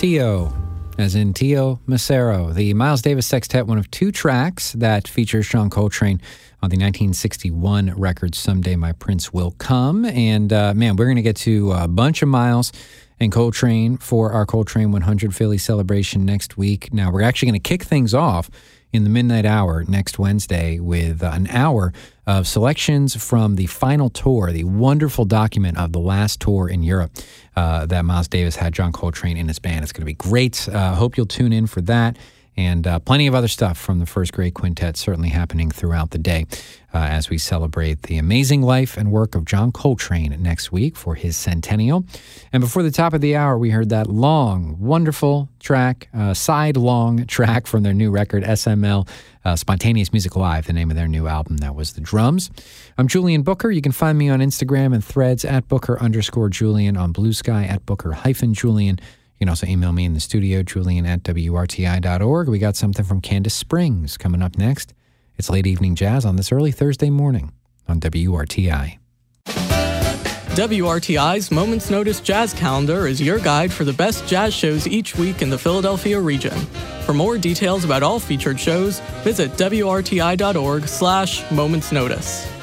Tio, as in Tio Macero, the Miles Davis Sextet, one of two tracks that features John Coltrane on the 1961 record, Someday My Prince Will Come. And man, we're going to get to a bunch of Miles and Coltrane for our Coltrane 100 Philly celebration next week. Now, we're actually going to kick things off in the midnight hour next Wednesday with an hour of selections from the final tour, the wonderful document of the last tour in Europe that Miles Davis had John Coltrane in his band. It's going to be great. Hope you'll tune in for that. And plenty of other stuff from the First Grade Quintet certainly happening throughout the day as we celebrate the amazing life and work of John Coltrane next week for his centennial. And before the top of the hour, we heard that long, wonderful track, side-long track from their new record, SML, Spontaneous Music Live, the name of their new album. That was The Drums. I'm Julian Booker. You can find me on Instagram and Threads at Booker_Julian, on Blue Sky at Booker-Julian. You can also email me in the studio, julian@wrti.org. We got something from Candace Springs coming up next. It's Late Evening Jazz on this early Thursday morning on WRTI. WRTI's Moments Notice Jazz Calendar is your guide for the best jazz shows each week in the Philadelphia region. For more details about all featured shows, visit WRTI.org/momentsnotice.